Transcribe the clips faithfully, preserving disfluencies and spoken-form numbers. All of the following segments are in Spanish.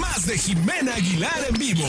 más de Jimena Aguilar en vivo.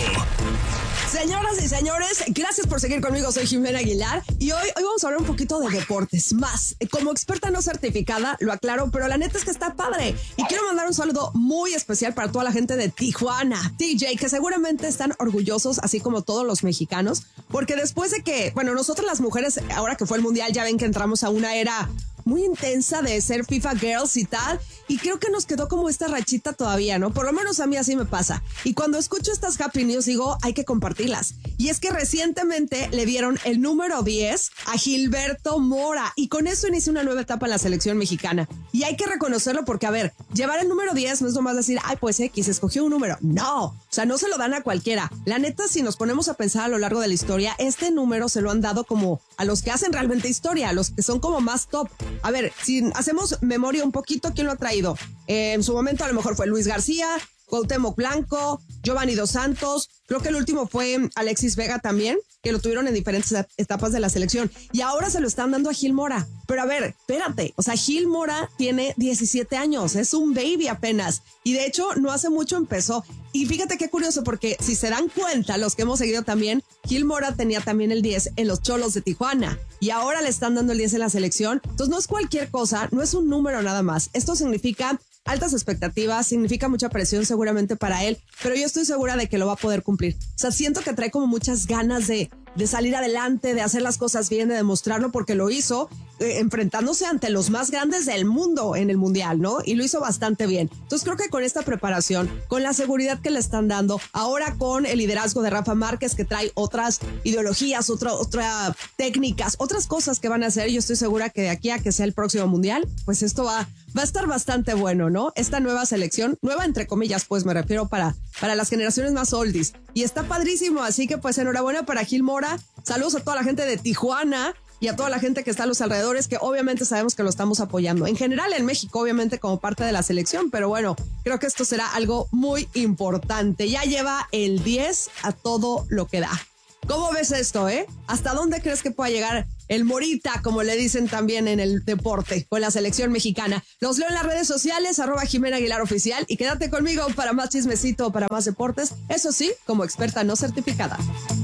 Señoras y señores, gracias por seguir conmigo. Soy Jimena Aguilar y hoy, hoy vamos a hablar un poquito de deportes. Más, como experta no certificada, lo aclaro, pero la neta es que está padre. Y quiero mandar un saludo muy especial para toda la gente de Tijuana, T J, que seguramente están orgullosos, así como todos los mexicanos, porque después de que, bueno, nosotros las mujeres, ahora que fue el Mundial, ya ven que entramos a una era muy intensa de ser FIFA Girls y tal, y creo que nos quedó como esta rachita todavía, ¿no? Por lo menos a mí así me pasa. Y cuando escucho estas Happy News digo, hay que compartirlas. Y es que recientemente le dieron el número diez a Gilberto Mora, y con eso inicia una nueva etapa en la selección mexicana. Y hay que reconocerlo porque, a ver, llevar el número diez no es nomás decir, ay, pues X, escogió un número. No, o sea, no se lo dan a cualquiera. La neta, si nos ponemos a pensar a lo largo de la historia, este número se lo han dado como a los que hacen realmente historia, a los que son como más top. A ver, si hacemos memoria un poquito, ¿quién lo ha traído? Eh, en su momento a lo mejor fue Luis García, Cuauhtémoc Blanco, Giovanni Dos Santos. Creo que el último fue Alexis Vega también, que lo tuvieron en diferentes etapas de la selección. Y ahora se lo están dando a Gil Mora. Pero a ver, espérate. O sea, Gil Mora tiene diecisiete años. Es un baby apenas. Y de hecho, no hace mucho empezó. Y fíjate qué curioso, porque si se dan cuenta, los que hemos seguido también, Gil Mora tenía también el diez en los Cholos de Tijuana. Y ahora le están dando el diez en la selección. Entonces no es cualquier cosa, no es un número nada más. Esto significa altas expectativas, significa mucha presión seguramente para él, pero yo estoy segura de que lo va a poder cumplir. O sea, siento que trae como muchas ganas de, de salir adelante, de hacer las cosas bien, de demostrarlo, porque lo hizo eh, enfrentándose ante los más grandes del mundo en el Mundial, ¿no? Y lo hizo bastante bien. Entonces creo que con esta preparación, con la seguridad que le están dando, ahora con el liderazgo de Rafa Márquez, que trae otras ideologías, otra, otra técnicas, otras cosas que van a hacer, yo estoy segura que de aquí a que sea el próximo Mundial, pues esto va, va a estar bastante bueno, ¿no? Esta nueva selección, nueva entre comillas, pues me refiero para, para las generaciones más oldies. Y está padrísimo, así que pues enhorabuena para Gil Mora. Saludos a toda la gente de Tijuana y a toda la gente que está a los alrededores, que obviamente sabemos que lo estamos apoyando. En general en México, obviamente como parte de la selección, pero bueno, creo que esto será algo muy importante. Ya lleva el diez a todo lo que da. ¿Cómo ves esto, eh? ¿Hasta dónde crees que pueda llegar el Morita, como le dicen también en el deporte, con la selección mexicana? Los leo en las redes sociales, arroba Jimena Aguilar Oficial, y quédate conmigo para más chismecito, para más deportes, eso sí, como experta no certificada.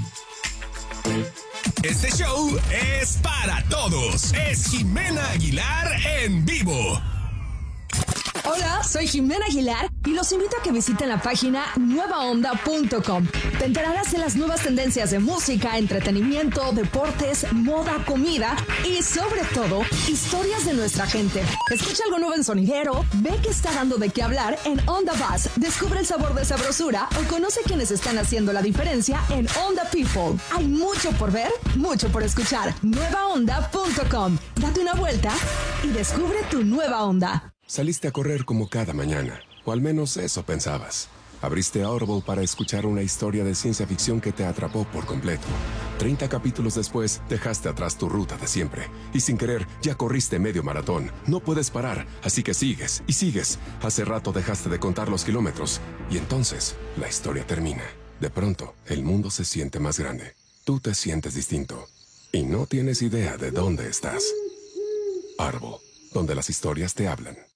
Este show es para todos. Es Jimena Aguilar en vivo. Hola, soy Jimena Aguilar y los invito a que visiten la página nueva onda punto com. Te enterarás de las nuevas tendencias de música, entretenimiento, deportes, moda, comida y sobre todo, historias de nuestra gente. Escucha algo nuevo en sonidero, ve que está dando de qué hablar en Onda Buzz, descubre el sabor de sabrosura o conoce quienes están haciendo la diferencia en Onda People. Hay mucho por ver, mucho por escuchar. nueva onda punto com. Date una vuelta y descubre tu nueva onda. Saliste a correr como cada mañana, o al menos eso pensabas. Abriste Audible para escuchar una historia de ciencia ficción que te atrapó por completo. Treinta capítulos después, dejaste atrás tu ruta de siempre. Y sin querer, ya corriste medio maratón. No puedes parar, así que sigues y sigues. Hace rato dejaste de contar los kilómetros. Y entonces, la historia termina. De pronto, el mundo se siente más grande. Tú te sientes distinto. Y no tienes idea de dónde estás. Audible, donde las historias te hablan.